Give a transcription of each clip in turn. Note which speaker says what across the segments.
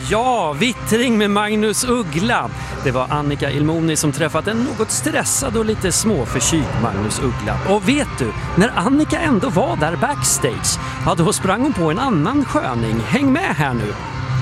Speaker 1: Ja, vittring med Magnus Uggla. Det var Annika Ilmoni som träffat en något stressad och lite småförkyld Magnus Uggla. Och vet du, när Annika ändå var där backstage, ja, då sprang hon på en annan sköning. Häng med här nu.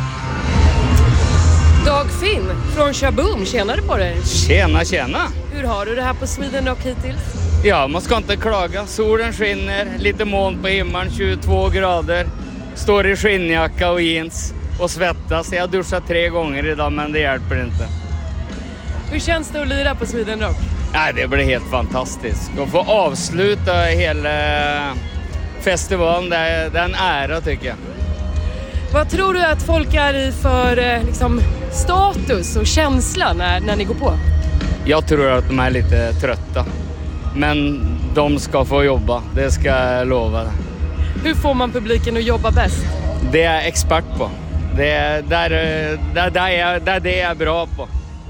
Speaker 2: Dag Finn från Shaboom, tjänade på dig.
Speaker 3: Tjena.
Speaker 2: Hur har du det här på Sweden Rock hittills?
Speaker 3: Ja, man ska inte klaga. Solen skiner, lite moln på himlen, 22 grader. Står i skinnjacka och jeans och svettas. Jag har duschat 3 gånger idag, men det hjälper inte.
Speaker 2: Hur känns det att lira på Sweden Rock?
Speaker 3: Nej, det blir helt fantastiskt. Att få avsluta hela festivalen, det är en ära tycker jag.
Speaker 2: Vad tror du att folk är i för status och känsla när ni går på?
Speaker 3: Jag tror att de är lite trötta. Men de ska få jobba, det ska jag lova.
Speaker 2: Hur får man publiken att jobba bäst?
Speaker 3: Det är jag expert på. Det är det jag är bra på.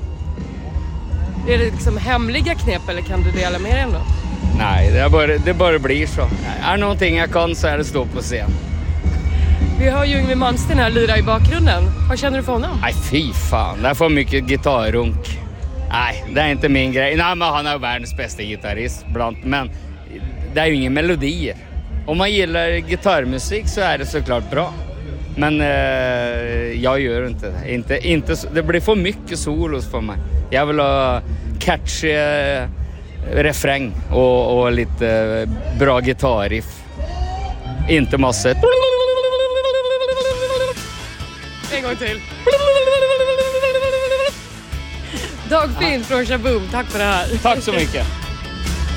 Speaker 2: Är det hemliga knep eller kan du dela med dig ändå?
Speaker 3: Nej, det bara blir så. Är någonting jag kan så är det stå på scen.
Speaker 2: Vi har ju Yngwie Malmsteen här lira i bakgrunden. Vad känner du för honom?
Speaker 3: Nej, fy fan. Det är för mycket gitarrunk. Nej, det är inte min grej. Nej, men han är världens bästa gitarrist bland. Men det är ju ingen melodier. Om man gillar gitarrmusik så är det såklart bra. Men jag gör inte det. Inte, det blir för mycket solos för mig. Jag vill ha catchy refräng och lite bra gitarriff. Inte massor.
Speaker 2: En gång till. Dag Finn från Shaboom, tack för det här.
Speaker 3: Tack så mycket.